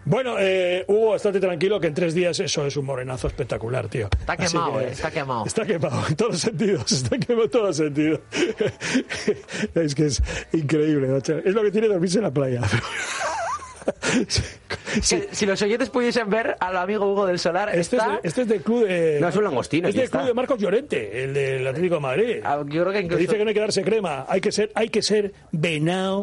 Bueno, Hugo, estate tranquilo que en 3 días eso es un morenazo espectacular, tío. Está quemado, está quemado. Está quemado en todos los sentidos, está quemado en todos los sentidos. Es que es increíble, ¿no? Es lo que tiene dormirse en la playa. Sí. Si los oyentes pudiesen ver al amigo Hugo del Solar, este es del club de... No, es un langostino. Es del club de Marcos Llorente, el del Atlético de Madrid. Yo creo que incluso... dice que no hay que darse crema, hay que ser venado,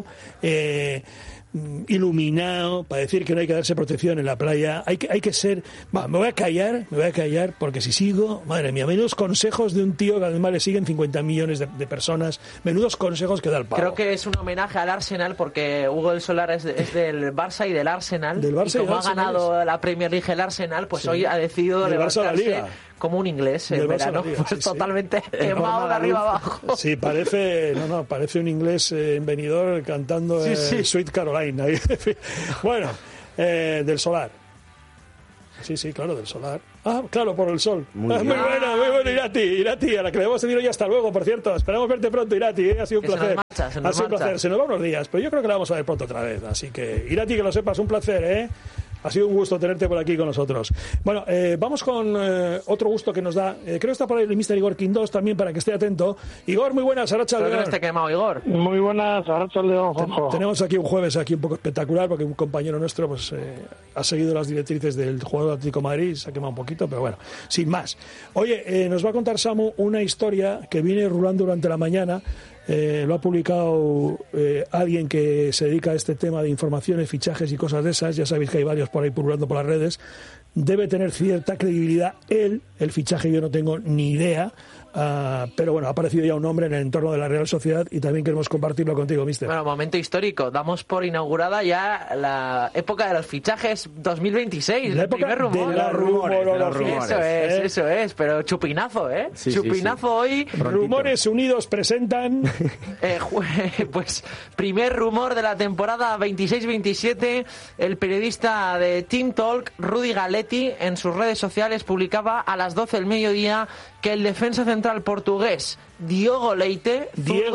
iluminado, para decir que no hay que darse protección en la playa. Hay que ser... me voy a callar, porque si sigo, madre mía, menudos consejos de un tío que además le siguen 50 millones de personas, menudos consejos que da el pavo. Creo que es un homenaje al Arsenal, porque Hugo del Solar es del Barça y del Arsenal. Del Barça y como ha ganado la Premier League el Arsenal, pues sí. Hoy ha decidido levantarse como un inglés en verano, pues totalmente quemado de arriba abajo. Sí, parece un inglés venidor cantando Sweet Caroline. Bueno, del Solar. Sí, claro, del Solar. Ah, claro, por el sol. Muy bueno, Irati, a la que le debemos decir hoy hasta luego, por cierto. Esperamos verte pronto, Irati, ha sido un placer. Ha sido un placer, se nos va unos días, pero yo creo que la vamos a ver pronto otra vez. Así que, Irati, que lo sepas, un placer, Ha sido un gusto tenerte por aquí con nosotros. Bueno, vamos con otro gusto que nos da. Creo que está por ahí el Mr. Igor Quindós también, para que esté atento. Igor, muy buenas, Arratsalde León. Creo que no esté quemado, Igor. Muy buenas, Arratsalde León, Juanjo. Tenemos aquí un jueves un poco espectacular, porque un compañero nuestro pues ha seguido las directrices del jugador de Atlético de Madrid, se ha quemado un poquito, pero bueno, sin más. Oye, nos va a contar Samu una historia que viene rulando durante la mañana. Lo ha publicado alguien que se dedica a este tema de informaciones, fichajes y cosas de esas. Ya sabéis que hay varios por ahí pululando por las redes. Debe tener cierta credibilidad el fichaje, yo no tengo ni idea. Pero bueno, ha aparecido ya un nombre en el entorno de la Real Sociedad y también queremos compartirlo contigo, mister. Bueno, momento histórico. Damos por inaugurada ya la época de los fichajes 2026. La época primer rumor. de los rumores. Eso es, pero chupinazo, Sí, chupinazo hoy. Rumores Unidos presentan... pues primer rumor de la temporada 26-27. El periodista de Team Talk, Rudy Galetti, en sus redes sociales publicaba a las 12 del mediodía que el defensa central portugués Diogo Leite,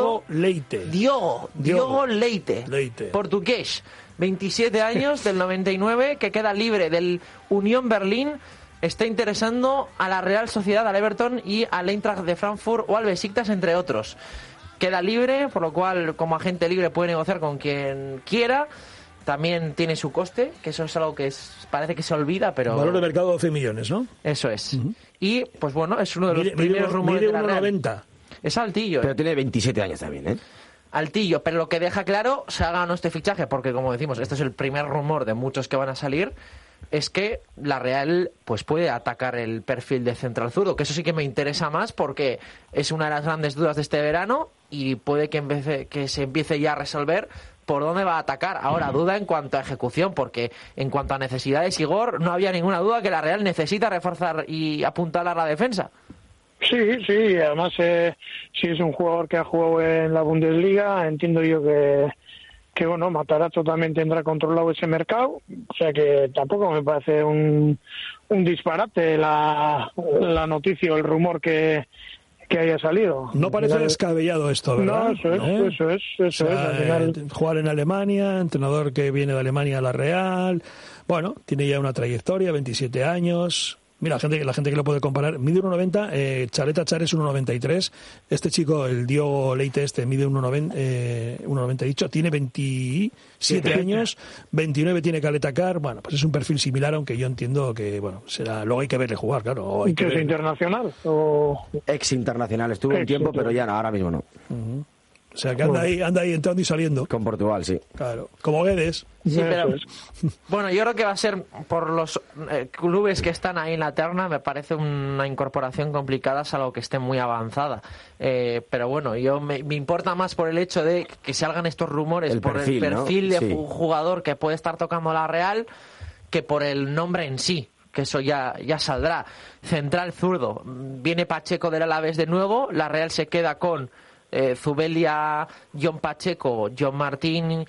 portugués, 27 años, del 99, que queda libre del Unión Berlín, está interesando a la Real Sociedad, al Everton y al Eintracht de Frankfurt o al Besiktas, entre otros. Queda libre, por lo cual como agente libre puede negociar con quien quiera. También tiene su coste, que eso es algo que parece que se olvida, pero... Valor de mercado 12 millones, ¿no? Eso es. Uh-huh. Y, pues bueno, es uno de los primeros rumores de la Real. 1,90. Es altillo. Pero tiene 27 años también, Altillo, pero lo que deja claro, se haga o no este fichaje, porque como decimos, este es el primer rumor de muchos que van a salir, es que la Real pues puede atacar el perfil de central zurdo, que eso sí que me interesa más, porque es una de las grandes dudas de este verano y puede que se empiece ya a resolver por dónde va a atacar. Ahora, duda en cuanto a ejecución, porque en cuanto a necesidades, Igor, no había ninguna duda que la Real necesita reforzar y apuntalar la defensa. Sí, además si es un jugador que ha jugado en la Bundesliga, entiendo yo que bueno, Matarazzo también tendrá controlado ese mercado, o sea que tampoco me parece un disparate la noticia o el rumor que haya salido. No parece descabellado esto, ¿verdad? No, eso es. Al final... Jugar en Alemania, entrenador que viene de Alemania a la Real, bueno, tiene ya una trayectoria, 27 años... Mira, la gente que lo puede comparar, mide 1,90, Chaleta Char es 1,93, este chico, el Diogo Leite mide 1,90 dicho, tiene 27 años, 29 tiene Caleta Car, bueno, pues es un perfil similar, aunque yo entiendo que, bueno, luego hay que verle jugar, claro. ¿Y que es internacional? O... Ex internacional, estuvo un tiempo, pero ya no, ahora mismo no. Uh-huh. O sea, que anda ahí entrando y saliendo. Con Portugal, sí. Claro, como Guedes. Sí, pero bueno, yo creo que va a ser por los clubes que están ahí en la terna, me parece una incorporación complicada, salvo que esté muy avanzada. Pero bueno, me importa más por el hecho de que salgan estos rumores por el perfil de un jugador que puede estar tocando la Real, que por el nombre en sí, que eso ya saldrá. Central zurdo, viene Pacheco del Alavés de nuevo, la Real se queda con Zubelia, John Pacheco, John Martín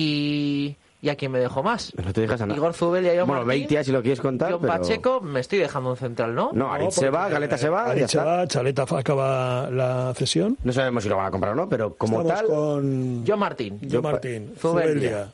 y a quién me dejo más. No te dejas a nada. Igor Zubelia, John Martín. Bueno, Beitia, si lo quieres contar. John Pacheco, me estoy dejando un central, ¿no? No, Aritz se va, Galeta se va. Aritz se va, Chaleta acaba la cesión. No sabemos si lo van a comprar o no, pero como estamos tal. Con John Martín. Zubelia.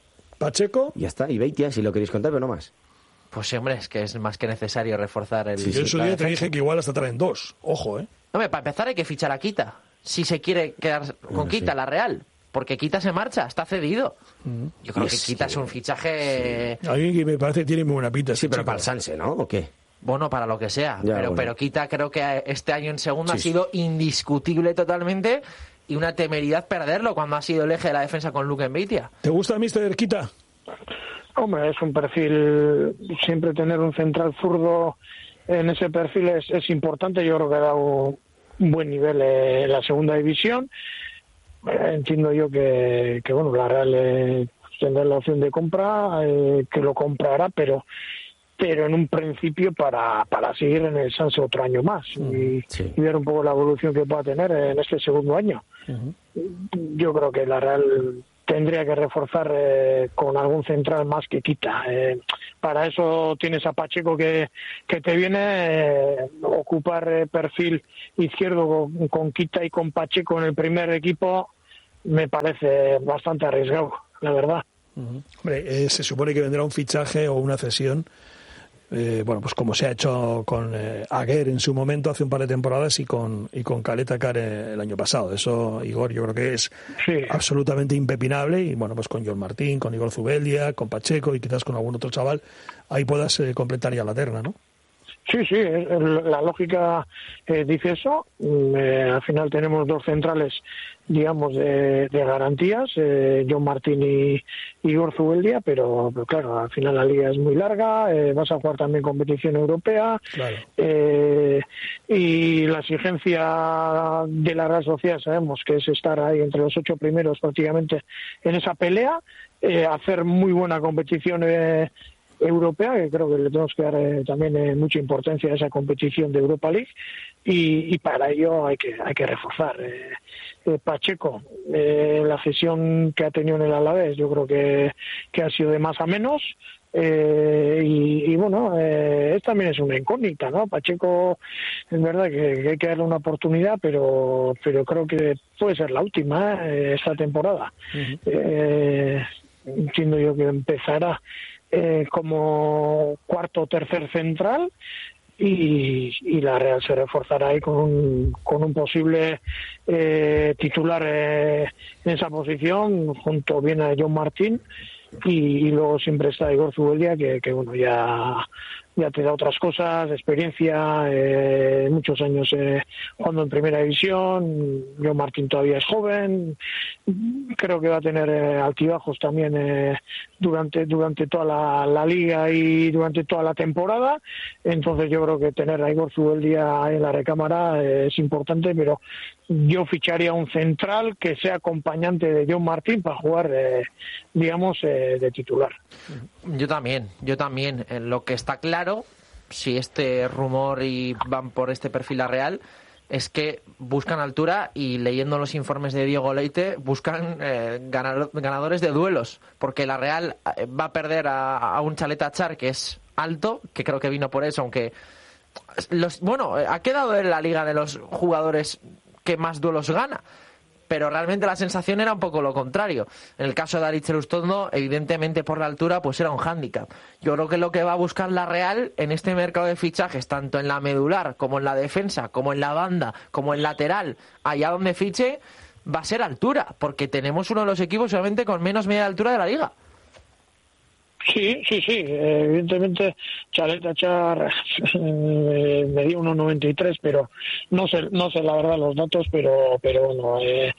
Pacheco. Ya está, y Beitia, si lo queréis contar, pero no más. Pues sí, hombre, es que es más que necesario reforzar el... Yo en su día te dije que igual hasta traen 2. Ojo, Hombre, para empezar hay que fichar a Quita. Si se quiere quedar con Quita, la Real. Porque Quita se marcha, está cedido. Yo creo que Quita es un fichaje... A mí que me parece que tiene muy buena pinta. Sí, pero para el Sanse, ¿no? ¿O qué? Bueno, para lo que sea. Ya, pero Quita creo que este año en segunda ha sido indiscutible totalmente y una temeridad perderlo cuando ha sido el eje de la defensa con Luke Beitia. ¿Te gusta Mr. Quita? Hombre, es un perfil, siempre tener un central zurdo en ese perfil es importante. Yo creo que ha dado un buen nivel en la segunda división. Entiendo yo que bueno, la Real tendrá la opción de compra, que lo comprará, pero en un principio para seguir en el Sanse otro año más y ver un poco la evolución que pueda tener en este segundo año. Yo creo que la Real tendría que reforzar con algún central más que Quita. Para eso tienes a Pacheco que te viene ocupar perfil izquierdo con Quita y con Pacheco en el primer equipo. Me parece bastante arriesgado, la verdad. Hombre, se supone que vendrá un fichaje o una cesión. Bueno, pues como se ha hecho con Aguer en su momento hace un par de temporadas y con Caleta Car el año pasado. Eso, Igor, yo creo que es absolutamente impepinable y bueno, pues con John Martín, con Igor Zubeldia, con Pacheco y quizás con algún otro chaval, ahí puedas completar ya la terna, ¿no? Sí, la lógica dice eso. Al final tenemos 2 centrales, digamos, de garantías, John Martín y Igor Zubeldia, pero claro, al final la liga es muy larga, vas a jugar también competición europea, claro. Y la exigencia de la Real Sociedad sabemos que es estar ahí entre los 8 primeros prácticamente en esa pelea, hacer muy buena competición europea, que creo que le tenemos que dar también mucha importancia a esa competición de Europa League y para ello hay que reforzar. Pacheco, la cesión que ha tenido en el Alavés, yo creo que ha sido de más a menos. Y bueno, también es una incógnita, ¿no? Pacheco, es verdad que hay que darle una oportunidad, pero creo que puede ser la última esta temporada. Entiendo yo que empezará como cuarto o tercer central y la Real se reforzará ahí con un posible titular en esa posición junto bien a John Martín y luego siempre está Igor Zubeldia que bueno ya te da otras cosas, experiencia, muchos años jugando en primera división. John Martín todavía es joven, creo que va a tener altibajos también durante toda la liga y durante toda la temporada, entonces yo creo que tener a Igor Zubeldia en la recámara es importante, pero yo ficharía un central que sea acompañante de John Martín para jugar, digamos, de titular. Yo también. Lo que está claro, si este rumor y van por este perfil a Real, es que buscan altura y leyendo los informes de Diego Leite buscan ganadores de duelos, porque la Real va a perder a un Caleta Car que es alto, que creo que vino por eso, aunque ha quedado en la liga de los jugadores que más duelos gana, pero realmente la sensación era un poco lo contrario. En el caso de Aritz Elustondo, evidentemente por la altura pues era un hándicap. Yo creo que lo que va a buscar la Real en este mercado de fichajes, tanto en la medular como en la defensa, como en la banda, como en lateral, allá donde fiche, va a ser altura, porque tenemos uno de los equipos solamente con menos media altura de la liga. Sí. Evidentemente, Caleta Car medía 1,93, pero no sé la verdad los datos, pero bueno,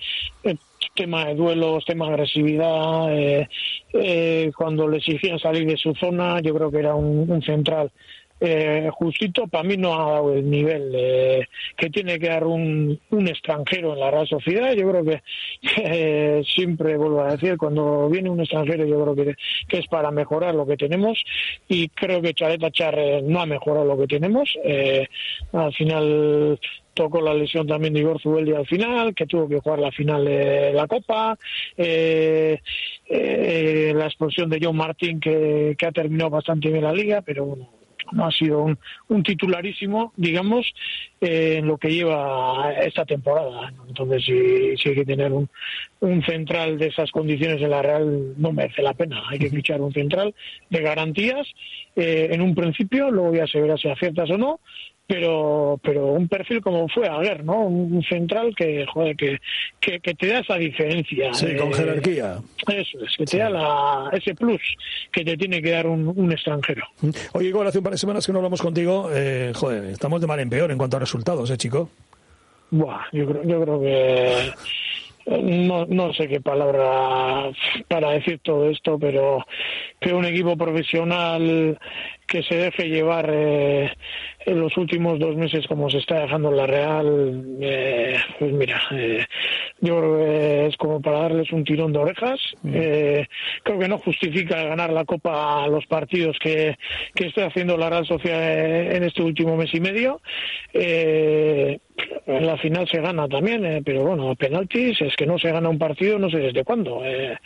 tema de duelos, tema de agresividad, cuando le exigían salir de su zona, yo creo que era un central justito. Para mí no ha dado el nivel que tiene que dar un extranjero en la Real Sociedad. Yo creo que siempre vuelvo a decir, cuando viene un extranjero yo creo que es para mejorar lo que tenemos, y creo que Caleta Car no ha mejorado lo que tenemos. Al final tocó la lesión también de Igor Zubeldia al final, que tuvo que jugar la final de la Copa, la expulsión de John Martín que ha terminado bastante bien la liga, pero bueno, no ha sido un titularísimo, digamos, en lo que lleva esta temporada. Entonces, si hay que tener un central de esas condiciones en la Real, no merece la pena. Hay que fichar un central de garantías en un principio, luego ya se verá si aciertas o no, pero un perfil como fue Aguer, ¿no? Un central que te da esa diferencia. Sí, con jerarquía. Eso es, que te da ese plus que te tiene que dar un extranjero. Oye, Igor, hace un par de semanas que no hablamos contigo, estamos de mal en peor en cuanto a resultados, chico. Buah, yo creo que no sé qué palabra para decir todo esto, pero un equipo profesional que se deje llevar en los últimos 2 meses como se está dejando en la Real, pues mira, yo creo que es como para darles un tirón de orejas. Creo que no justifica ganar la Copa a los partidos que está haciendo la Real Sociedad en este último mes y medio. En la final se gana también, pero bueno, a penaltis es que no se gana un partido, no sé desde cuándo.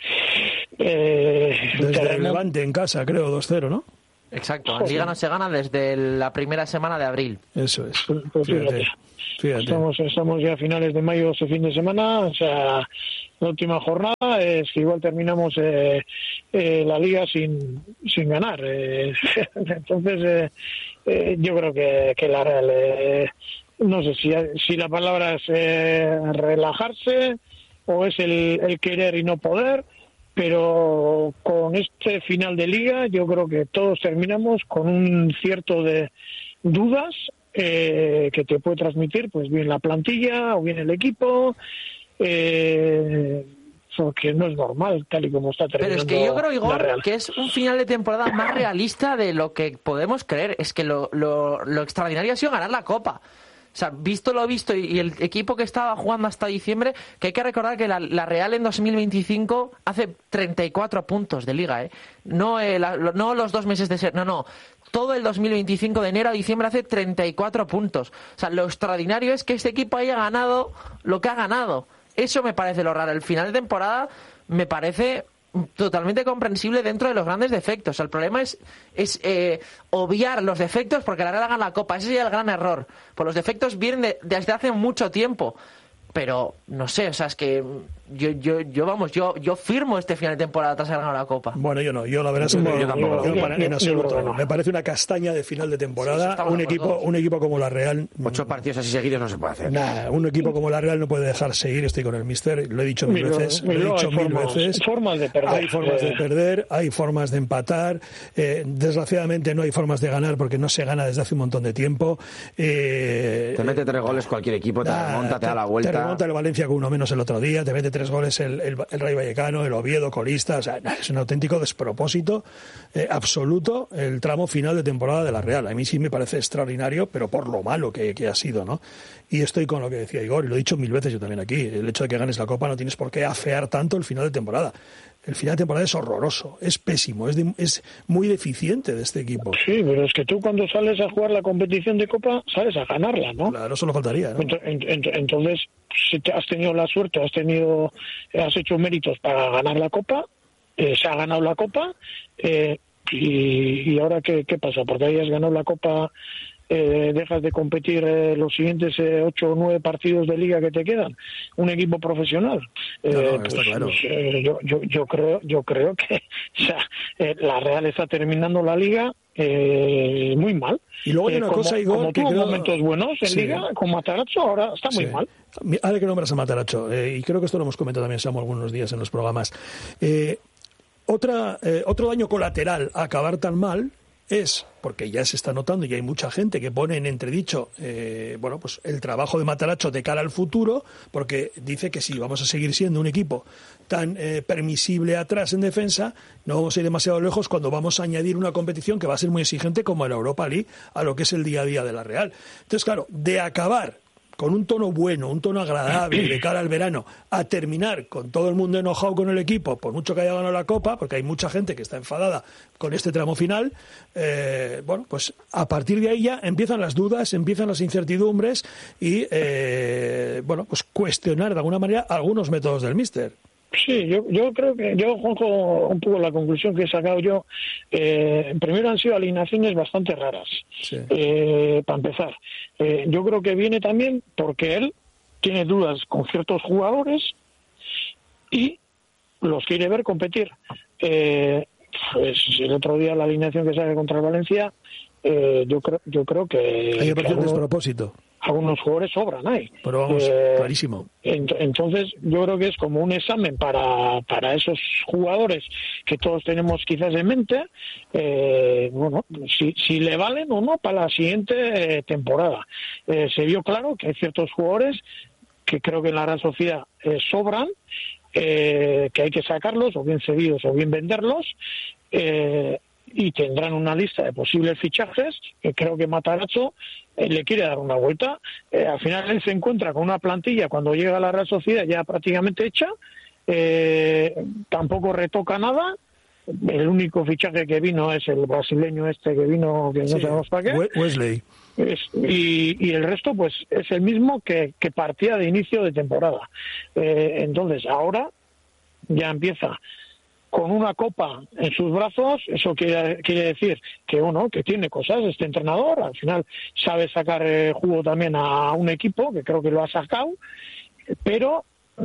Desde el Levante en casa, creo, 2-0, ¿no? Exacto, en Liga no se gana desde la primera semana de abril. Eso es. Pues fíjate. Estamos ya a finales de mayo este fin de semana, o sea, la última jornada es que igual terminamos la Liga sin ganar. Entonces, yo creo que la Real, no sé si la palabra es relajarse o es el querer y no poder, pero con este final de Liga yo creo que todos terminamos con un cierto de dudas que te puede transmitir pues bien la plantilla o bien el equipo, porque no es normal tal y como está terminando. Pero es que yo creo, Igor, que es un final de temporada más realista de lo que podemos creer. Es que lo extraordinario ha sido ganar la Copa. O sea, visto lo visto y el equipo que estaba jugando hasta diciembre, que hay que recordar que la Real en 2025 hace 34 puntos de Liga, no los 2 meses de ser, no, todo el 2025 de enero a diciembre hace 34 puntos. O sea, lo extraordinario es que este equipo haya ganado lo que ha ganado. Eso me parece lo raro. El final de temporada me parece totalmente comprensible dentro de los grandes defectos. O sea, el problema es obviar los defectos porque la Real gana la Copa. Ese sería el gran error. Pues los defectos vienen desde hace mucho tiempo. Pero, no sé, o sea, es que yo firmo este final de temporada tras haber ganado la Copa. Bueno, yo no, yo la verdad es que yo tampoco, en absoluto. No. Me parece una castaña de final de temporada. Sí, un equipo como la Real... 8 partidos así seguidos no se puede hacer. Nada, un equipo como la Real no puede dejar seguir. Estoy con el míster, lo he dicho mil veces. Formas de perder. Hay formas de perder, hay formas de empatar. Desgraciadamente no hay formas de ganar porque no se gana desde hace un montón de tiempo. Te mete 3 goles cualquier equipo, te remonta, te da la vuelta. Te remonta el Valencia con uno menos el otro día, te mete 3 goles el Rayo Vallecano, el Oviedo, colista. O sea, es un auténtico despropósito absoluto el tramo final de temporada de la Real. A mí sí me parece extraordinario, pero por lo malo que ha sido, ¿no? Y estoy con lo que decía Igor, y lo he dicho 1000 veces yo también aquí. El hecho de que ganes la Copa no tienes por qué afear tanto el final de temporada. El final de temporada es horroroso, es pésimo, es muy deficiente de este equipo. Sí, pero es que tú cuando sales a jugar la competición de Copa, sales a ganarla, ¿no? Claro, solo faltaría, ¿no? Entonces, si has tenido la suerte, has hecho méritos para ganar la Copa, se ha ganado la Copa, y ahora ¿qué pasa? Porque hayas ganado la Copa, dejas de competir los siguientes 8 o 9 partidos de Liga que te quedan. Un equipo profesional. Está claro. Yo creo que la Real está terminando la Liga muy mal. Y luego hay una cosa, Igor, como tuvo momentos buenos en Liga, con Matarazzo, ahora está muy mal. Ahora que nombras a Matarazzo, y creo que esto lo hemos comentado también, Samu, algunos días en los programas. Otro daño colateral a acabar tan mal es, porque ya se está notando y hay mucha gente que pone en entredicho pues el trabajo de Matarazzo de cara al futuro, porque dice que si vamos a seguir siendo un equipo tan permisible atrás en defensa, no vamos a ir demasiado lejos cuando vamos a añadir una competición que va a ser muy exigente como la Europa League a lo que es el día a día de la Real. Entonces, claro, de acabar con un tono bueno, un tono agradable de cara al verano, a terminar con todo el mundo enojado con el equipo, por mucho que haya ganado la Copa, porque hay mucha gente que está enfadada con este tramo final, pues a partir de ahí ya empiezan las dudas, empiezan las incertidumbres y, pues cuestionar de alguna manera algunos métodos del míster. Sí, yo creo que Juanjo, un poco la conclusión que he sacado yo, primero han sido alineaciones bastante raras, sí. Para empezar. Yo creo que viene también porque él tiene dudas con ciertos jugadores y los quiere ver competir. Pues el otro día la alineación que sale contra el Valencia, yo creo que... Hay un despropósito. Algunos jugadores sobran ahí. Pero vamos, clarísimo. Entonces, yo creo que es como un examen para esos jugadores que todos tenemos quizás en mente, bueno, si le valen o no para la siguiente temporada. Se vio claro que hay ciertos jugadores que creo que en la Real Sociedad sobran, que hay que sacarlos, o bien cedidos, o bien venderlos, y tendrán una lista de posibles fichajes que creo que Matarazzo le quiere dar una vuelta. Al final él se encuentra con una plantilla cuando llega a la Real Sociedad ya prácticamente hecha, tampoco retoca nada. El único fichaje que vino es el brasileño que vino, que no sabemos para qué, Wesley. Y el resto pues es el mismo que partía de inicio de temporada. Entonces ahora ya empieza con una copa en sus brazos. Eso quiere decir que que tiene cosas este entrenador. Al final sabe sacar jugo también a un equipo, que creo que lo ha sacado, pero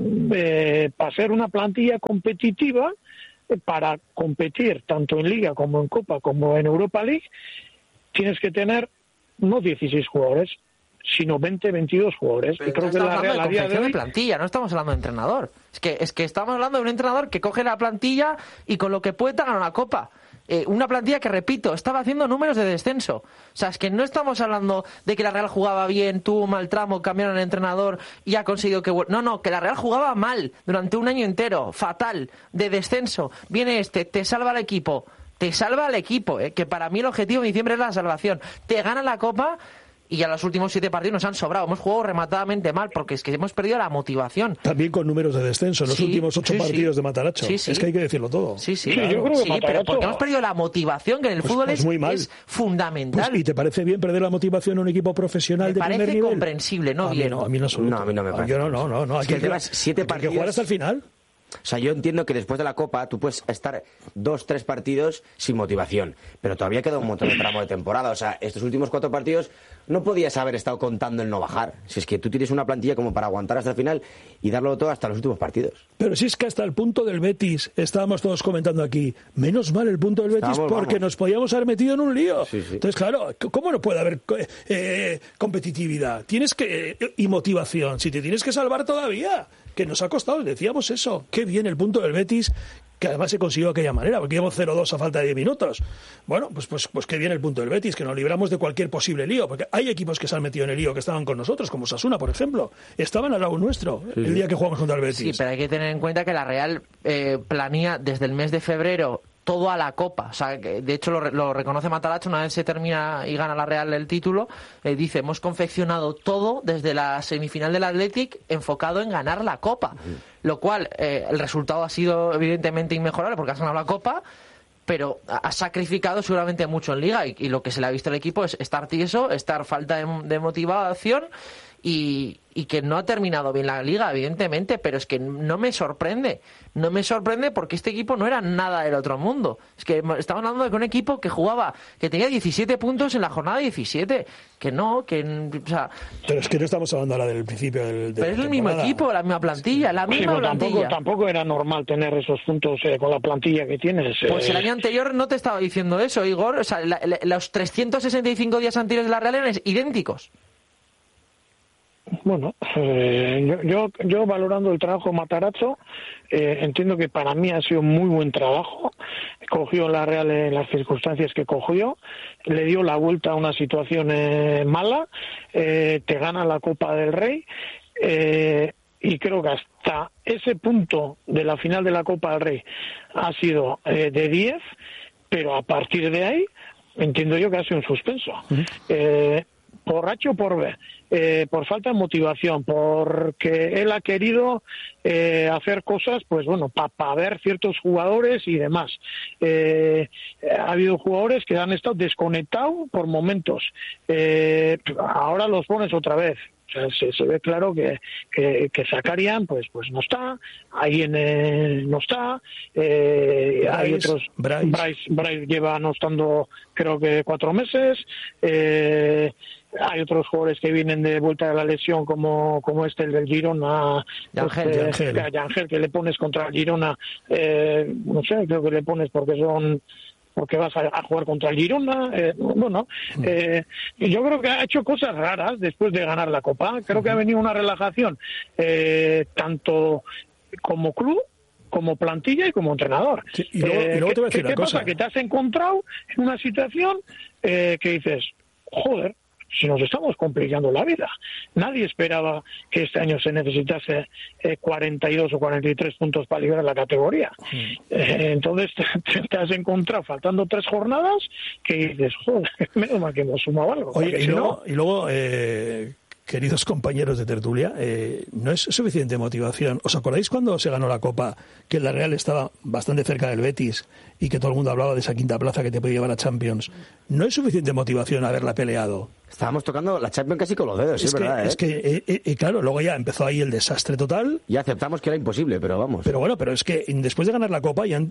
para ser una plantilla competitiva, para competir tanto en Liga como en Copa como en Europa League, tienes que tener no 16 jugadores, sino 20, 22 jugadores. Pero y creo no que la estamos Real hablando de a día de hoy... plantilla, no estamos hablando de entrenador. Es que estamos hablando de un entrenador que coge la plantilla y con lo que puede ganar una copa. Una plantilla que, repito, estaba haciendo números de descenso. O sea, es que no estamos hablando de que la Real jugaba bien, tuvo un mal tramo, cambiaron el entrenador y ha conseguido que... No, que la Real jugaba mal durante un año entero, fatal, de descenso. Viene te salva al equipo. Te salva al equipo, que para mí el objetivo de diciembre es la salvación. Te gana la copa... Y ya los últimos 7 partidos nos han sobrado. Hemos jugado rematadamente mal porque es que hemos perdido la motivación. También con números de descenso en los últimos 8 partidos de Matarazzo. Es que hay que decirlo todo. Yo creo que pero porque hemos perdido la motivación, que en el fútbol es fundamental. ¿Y te parece bien perder la motivación en un equipo profesional de primer nivel? Me parece comprensible, no bien. A mí no, no, a mí no me parece. No. Es que llevas 7 partidos. Hay que jugar hasta el final. O sea, yo entiendo que después de la Copa tú puedes estar 2-3 partidos sin motivación, pero todavía queda un montón de tramo de temporada. O sea, estos últimos 4 partidos no podías haber estado contando el no bajar. Si es que tú tienes una plantilla como para aguantar hasta el final y darlo todo hasta los últimos partidos. Pero si es que hasta el punto del Betis, estábamos todos comentando aquí, menos mal el punto del Betis porque nos podíamos haber metido en un lío. Sí. Entonces, claro, ¿cómo no puede haber competitividad? Y motivación, si te tienes que salvar todavía. Que nos ha costado, decíamos eso. Qué bien el punto del Betis, que además se consiguió de aquella manera, porque íbamos 0-2 a falta de 10 minutos. Bueno, pues qué bien el punto del Betis, que nos libramos de cualquier posible lío, porque hay equipos que se han metido en el lío, que estaban con nosotros, como Osasuna, por ejemplo. Estaban al lado nuestro el día que jugamos contra el Betis. Sí, pero hay que tener en cuenta que la Real planea desde el mes de febrero todo a la Copa. O sea, que de hecho lo reconoce Matarazzo una vez se termina y gana la Real el título. Dice, hemos confeccionado todo desde la semifinal del Athletic enfocado en ganar la Copa. Lo cual, el resultado ha sido evidentemente inmejorable porque has ganado la Copa, pero ha sacrificado seguramente mucho en Liga y lo que se le ha visto al equipo es estar tieso, estar falta de motivación y que no ha terminado bien la Liga, evidentemente, pero es que no me sorprende porque este equipo no era nada del otro mundo. Es que estamos hablando de un equipo que tenía 17 puntos en la jornada 17, o sea... Pero es que no estamos hablando ahora del principio del pero es el mismo equipo, la misma plantilla, la misma plantilla. Tampoco era normal tener esos puntos con la plantilla que tienes. Pues el año anterior no te estaba diciendo eso, Igor, o sea, los 365 días anteriores de la Real eran idénticos. Bueno, yo valorando el trabajo de Matarazzo, entiendo que para mí ha sido muy buen trabajo. Cogió la Real en las circunstancias que cogió, le dio la vuelta a una situación mala, te gana la Copa del Rey, y creo que hasta ese punto de la final de la Copa del Rey ha sido de 10, pero a partir de ahí entiendo yo que ha sido un suspenso. Por H o por B, por falta de motivación, porque él ha querido hacer cosas, pues bueno, para ver ciertos jugadores y demás. Ha habido jugadores que han estado desconectados por momentos. Ahora los pones otra vez. O sea, se ve claro que Zakarian pues no está, ahí no está, hay otros, Bryce lleva no estando creo que 4 meses, hay otros jugadores que vienen de vuelta de la lesión como el del Girona, Yangel, que le pones contra el Girona, no sé, creo que le pones porque vas a jugar contra el Girona. Yo creo que ha hecho cosas raras después de ganar la Copa. Creo que ha venido una relajación tanto como club, como plantilla y como entrenador. Sí, y luego te voy a decir una cosa. ¿Qué pasa? Que te has encontrado en una situación que dices, joder, si nos estamos complicando la vida. Nadie esperaba que este año se necesitase 42 o 43 puntos para librar la categoría. Entonces te has encontrado faltando 3 jornadas que dices, joder, menos mal que hemos sumado algo. Oye, y luego queridos compañeros de tertulia, no es suficiente motivación. ¿Os acordáis cuando se ganó la Copa, que la Real estaba bastante cerca del Betis y que todo el mundo hablaba de esa quinta plaza que te puede llevar a Champions? ¿No es suficiente motivación haberla peleado? Estábamos tocando la Champions casi con los dedos, es verdad. Es que, claro, luego ya empezó ahí el desastre total. Y aceptamos que era imposible, pero vamos. Pero bueno, pero es que después de ganar la Copa y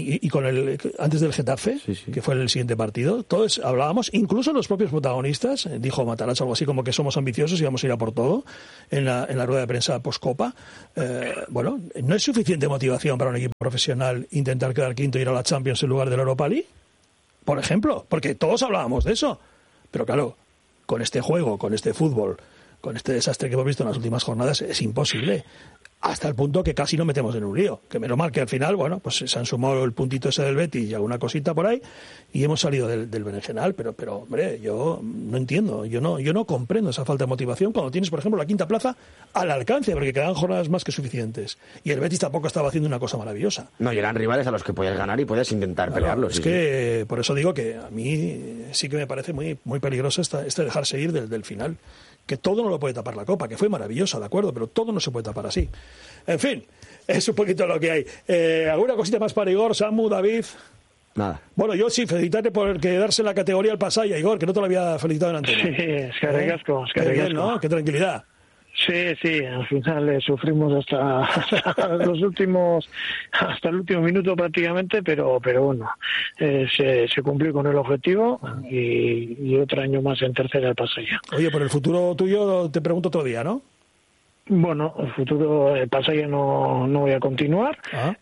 antes del Getafe, que fue el siguiente partido, todos hablábamos, incluso los propios protagonistas, dijo Matarazzo algo así como que somos ambiciosos y vamos a ir a por todo en la rueda de prensa post-Copa. Bueno, ¿no es suficiente motivación para un equipo profesional intentar quedar quinto y ir a la Champions en lugar de la Europa League? Por ejemplo, porque todos hablábamos de eso. Pero claro, con este juego, con este fútbol, con este desastre que hemos visto en las últimas jornadas, es imposible. Hasta el punto que casi no metemos en un lío. Que menos mal que al final, bueno, pues se han sumado el puntito ese del Betis y alguna cosita por ahí y hemos salido del berenjenal. Pero hombre, yo no entiendo, yo no comprendo esa falta de motivación cuando tienes, por ejemplo, la quinta plaza al alcance, porque quedan jornadas más que suficientes. Y el Betis tampoco estaba haciendo una cosa maravillosa. No, y eran rivales a los que podías ganar y podías intentar pelearlos. Es que por eso digo que a mí sí que me parece muy, muy peligroso este dejarse ir del final. Que todo no lo puede tapar la Copa, que fue maravillosa, de acuerdo, pero todo no se puede tapar así. En fin, es un poquito lo que hay. ¿Alguna cosita más para Igor, Samu, David? Nada. Bueno, yo sí, felicitarte por quedarse en la categoría al Pasaya, Igor, que no te lo había felicitado en antena. Sí, es que ricasco. Qué bien, ¿no? Qué tranquilidad. Sí, al final sufrimos hasta el último minuto prácticamente, pero bueno, se cumplió con el objetivo y otro año más en tercera pasa ya. Oye, por el futuro tuyo te pregunto otro día, ¿no? Bueno, el futuro Pasaya no voy a continuar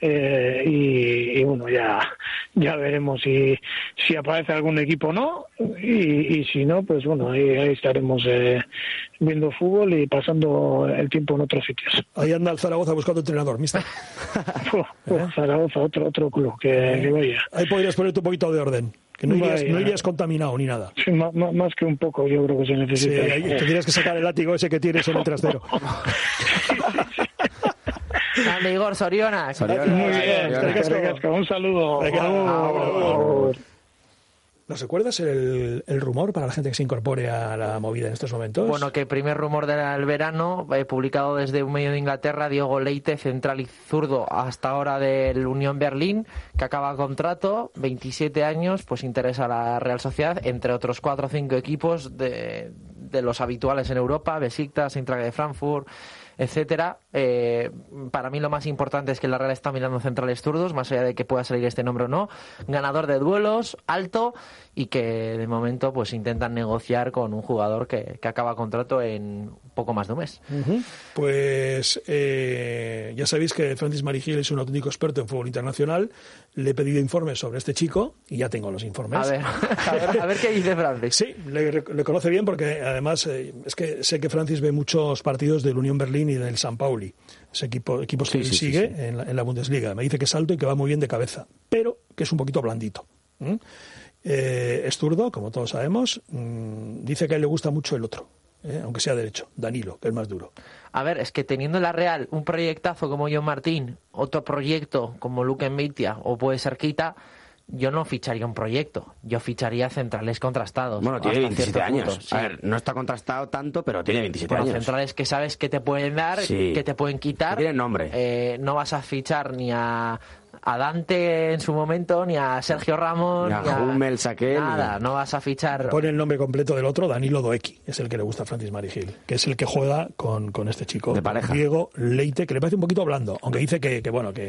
y bueno, ya veremos si aparece algún equipo o no y si no, pues bueno, ahí estaremos viendo fútbol y pasando el tiempo en otros sitios. Ahí anda el Zaragoza buscando entrenador, mister. Zaragoza, otro club que vaya. Ahí podrías ponerte un poquito de orden. Que no irías contaminado ni nada. Sí, más que un poco, yo creo que se necesita. Sí, te tienes que sacar el látigo ese que tienes en el trasero. Grande Igor, Soriona. Muy bien, un saludo. ¿Nos recuerdas el rumor para la gente que se incorpore a la movida en estos momentos? Bueno, que el primer rumor del verano, publicado desde un medio de Inglaterra, Diego Leite, central y zurdo hasta ahora del Unión Berlín, que acaba contrato, 27 años, pues interesa a la Real Sociedad, entre otros 4 o 5 equipos de los habituales en Europa, Besiktas, Eintracht de Frankfurt, etcétera. Para mí lo más importante es que la Real está mirando centrales zurdos, más allá de que pueda salir este nombre o no, ganador de duelos, alto, y que de momento pues intentan negociar con un jugador que acaba contrato en poco más de un mes. Pues ya sabéis que Francis Marigil es un auténtico experto en fútbol internacional. Le he pedido informes sobre este chico y ya tengo los informes. A ver qué dice Francis. Sí, le conoce bien porque además es que sé que Francis ve muchos partidos del Unión Berlín y del San Pauli, equipos que sigue. En la Bundesliga. Me dice que es alto y que va muy bien de cabeza, pero que es un poquito blandito. Es zurdo, como todos sabemos. Dice que a él le gusta mucho el otro, aunque sea derecho, Danilo, que es más duro. A ver, es que teniendo en la Real un proyectazo como John Martín, otro proyecto como Luke Mbeitia o puede ser Kita, yo no ficharía un proyecto, yo ficharía centrales contrastados. Bueno, tiene 27 años. Sí. A ver, no está contrastado tanto, pero tiene 27 años. Centrales que sabes que te pueden dar, que te pueden quitar. Tienen nombre. No vas a fichar ni a a Dante en su momento, ni a Sergio Ramos, ni a Hummels, aquel. Nada, no vas a fichar. Pone el nombre completo del otro, Danilo Doecki, es el que le gusta a Francis Marigil, que es el que juega con este chico, de pareja. Diego Leite, que le parece un poquito blando, aunque dice que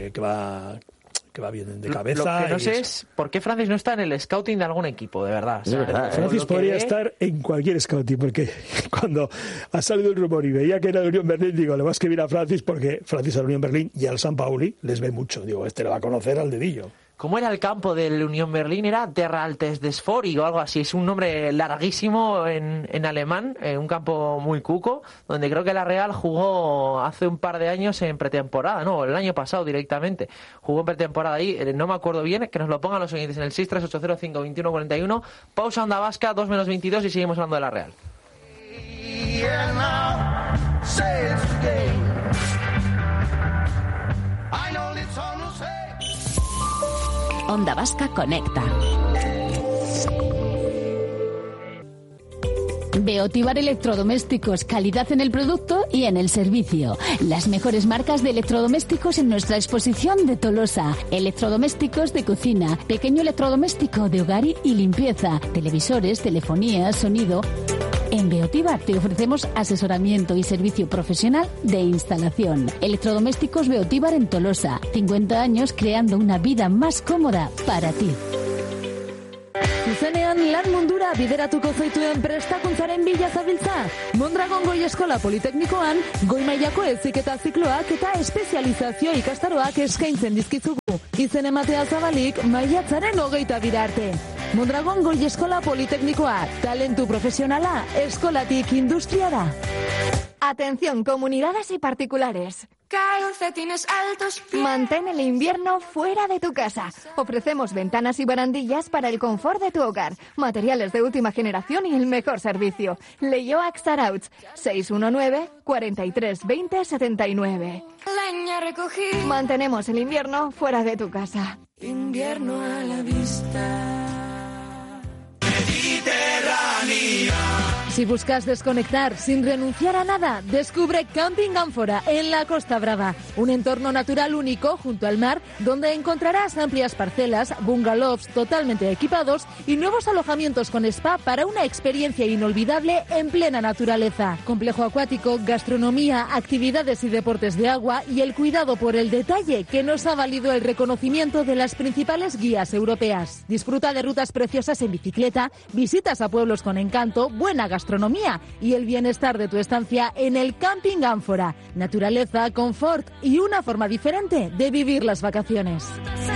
va bien de cabeza. Lo que no sé es por qué Francis no está en el scouting de algún equipo, de verdad. De verdad. Francis podría estar en cualquier scouting, porque cuando ha salido el rumor y veía que era de Unión Berlín, digo, le voy a escribir a Francis, porque Francis a la Unión Berlín y al San Pauli les ve mucho. Digo, le va a conocer al dedillo. ¿Cómo era el campo del Unión Berlín? Era Terra Altes des Fori o algo así. Es un nombre larguísimo en alemán, un campo muy cuco, donde creo que la Real jugó hace un par de años en pretemporada, no, el año pasado directamente. Jugó en pretemporada ahí, no me acuerdo bien, que nos lo pongan los oyentes en el 638052141. Pausa, Onda Vasca, 2:22 y seguimos hablando de la Real. Onda Vasca conecta. Beotibar Electrodomésticos, calidad en el producto y en el servicio. Las mejores marcas de electrodomésticos en nuestra exposición de Tolosa. Electrodomésticos de cocina, pequeño electrodoméstico de hogar y limpieza, televisores, telefonía, sonido. En Beotibar te ofrecemos asesoramiento y servicio profesional de instalación. Electrodomésticos Beotibar en Tolosa. 50 años creando una vida más cómoda para ti. Zuzenean lan mundura bideratuko zaituen prestakuntzaren bila zabiltza? Mondragon Goi Eskola Politeknikoan goi mailako heziketa zikloak eta espezializazio ikastaroak eskaintzen dizkizugu. Izen ematea zabalik maiatzaren 22 arte. Mondragon Goi Eskola Politeknikoa, talentu profesionala, eskolatik industriara. Atención, comunidades y particulares. Calcetines altos. Mantén el invierno fuera de tu casa. Ofrecemos ventanas y barandillas para el confort de tu hogar, materiales de última generación y el mejor servicio. Leioac Zarauch, 619 43 20 79. Leña recogí. Mantenemos el invierno fuera de tu casa. Invierno a la vista. Mediterránea. Si buscas desconectar sin renunciar a nada, descubre Camping Ánfora en la Costa Brava. Un entorno natural único junto al mar, donde encontrarás amplias parcelas, bungalows totalmente equipados y nuevos alojamientos con spa para una experiencia inolvidable en plena naturaleza. Complejo acuático, gastronomía, actividades y deportes de agua y el cuidado por el detalle que nos ha valido el reconocimiento de las principales guías europeas. Disfruta de rutas preciosas en bicicleta, visitas a pueblos con encanto, buena gastronomía y el bienestar de tu estancia en el Camping Ánfora. Naturaleza, confort y una forma diferente de vivir las vacaciones.